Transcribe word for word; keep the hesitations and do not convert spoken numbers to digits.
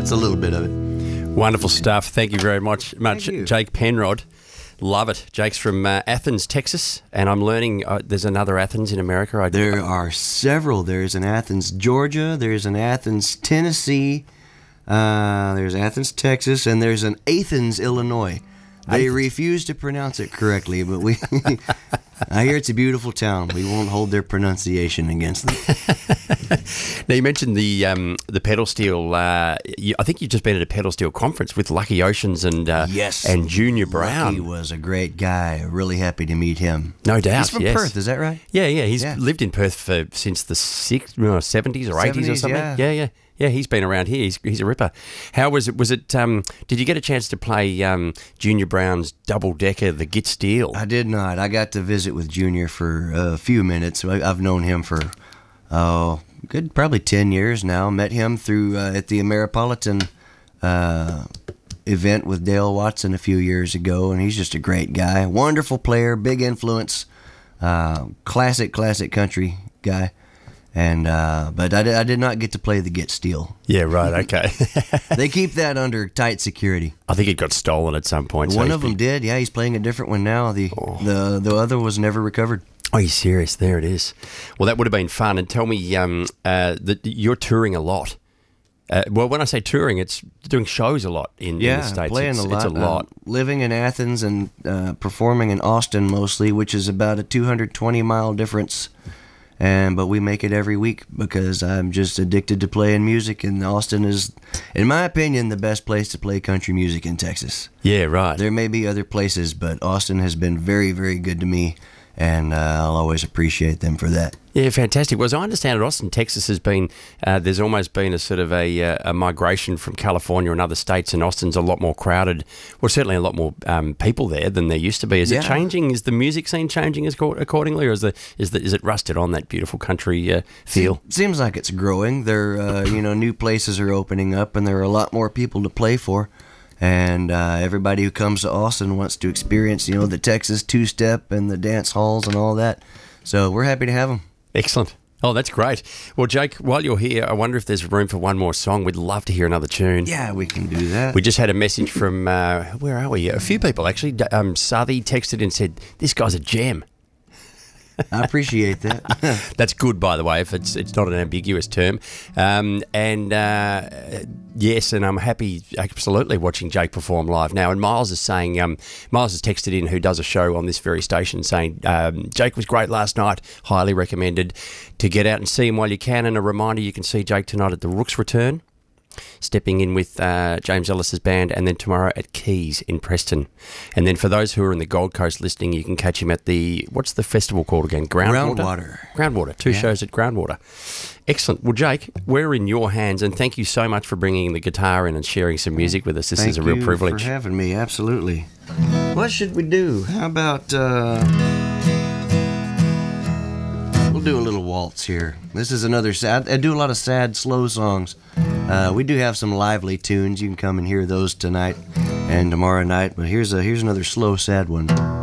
that's a little bit of it. Wonderful stuff. Thank you very much, much Jake Penrod. Love it. Jake's from uh, Athens, Texas, and I'm learning uh, there's another Athens in America. I, there are several. There's an Athens, Georgia. There's an Athens, Tennessee. Uh, there's Athens, Texas, and there's an Athens, Illinois. They Athens. refuse to pronounce it correctly, but we. I hear it's a beautiful town. We won't hold their pronunciation against them. Now, you mentioned the um, the pedal steel. Uh, you, I think you've just been at a pedal steel conference with Lucky Oceans and uh, yes, and Junior Brown. Lucky was a great guy. Really happy to meet him. No doubt. He's from yes. Perth, is that right? Yeah, yeah. He's Yeah. lived in Perth for since the six, no, seventies or eighties or seventies, something. yeah. yeah, yeah. Yeah, he's been around here. He's, he's a ripper. How was it? Was it? Um, did you get a chance to play um, Junior Brown's double decker, the Git Steel? I did not. I got to visit with Junior for a few minutes. I- I've known him for oh, good probably ten years now. Met him through uh, at the Ameripolitan uh, event with Dale Watson a few years ago, and he's just a great guy, wonderful player, big influence, uh, classic classic country guy. And uh, but I did, I did not get to play the Git Steel. Yeah, right. Okay. They keep that under tight security. I think it got stolen at some point. so One he's of them been- did. Yeah, he's playing a different one now. The the the other was never recovered. Oh, you're serious? There it is. Well, that would have been fun. And tell me, um, uh, that you're touring a lot. Uh, well, when I say touring, it's doing shows a lot in, Yeah, in the States. playing it's, a lot. It's a lot. Uh, living in Athens and uh, performing in Austin mostly, which is about a two hundred twenty mile difference. And but we make it every week because I'm just addicted to playing music, and Austin is, in my opinion, the best place to play country music in Texas. Yeah, right. There may be other places, but Austin has been very, very good to me, and uh, I'll always appreciate them for that. Yeah, fantastic. Well, as I understand it, Austin, Texas has been, uh, there's almost been a sort of a, uh, a migration from California and other states, and Austin's a lot more crowded. Well, certainly a lot more um, people there than there used to be. Is Yeah. it changing? Is the music scene changing as co- accordingly, or is, the, is, the, is it rusted on that beautiful country uh, feel? Seems like it's growing. There, uh, you know, new places are opening up, and there are a lot more people to play for. And uh, everybody who comes to Austin wants to experience, you know, the Texas two-step and the dance halls and all that. So we're happy to have them. Excellent. Oh, that's great. Well, Jake, while you're here, I wonder if there's room for one more song. We'd love to hear another tune. Yeah, we can do that. We just had a message from, uh, where are we? A few people, actually. D- Um, Southey texted and said, this guy's a gem. I appreciate that. That's good, by the way, if it's it's not an ambiguous term. Um, and uh, yes, and I'm happy, absolutely, watching Jake perform live now. And Miles is saying, um, Miles has texted in, who does a show on this very station, saying um, Jake was great last night, highly recommended to get out and see him while you can. And a reminder, you can see Jake tonight at the Rooks Return, stepping in with uh, James Ellis's band, and then tomorrow at Keys in Preston. And then for those who are in the Gold Coast listening, you can catch him at the, what's the festival called again? Groundwater? Groundwater. Groundwater. Two Yeah. shows at Groundwater. Excellent. Well, Jake, we're in your hands, and thank you so much for bringing the guitar in and sharing some music with us. This Thank is a real you privilege. for having me, absolutely. What should we do? How about, uh... we'll do a little waltz here. This is another sad... I do a lot of sad, slow songs. Uh, we do have some lively tunes. You can come and hear those tonight and tomorrow night. But here's a here's another slow, sad one.